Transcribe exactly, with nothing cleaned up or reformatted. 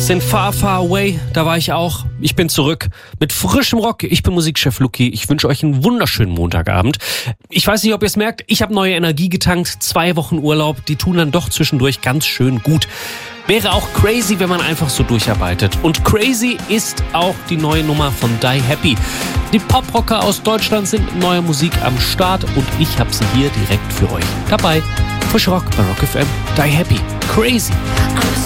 Sind Far, Far Away, da war ich auch. Ich bin zurück mit frischem Rock. Ich bin Musikchef Luki. Ich wünsche euch einen wunderschönen Montagabend. Ich weiß nicht, ob ihr es merkt, ich habe neue Energie getankt. Zwei Wochen Urlaub, die tun dann doch zwischendurch ganz schön gut. Wäre auch crazy, wenn man einfach so durcharbeitet. Und crazy ist auch die neue Nummer von Die Happy. Die Poprocker aus Deutschland sind mit neuer Musik am Start und ich habe sie hier direkt für euch dabei. Frisch Rock bei Rock F M. Die Happy. Crazy.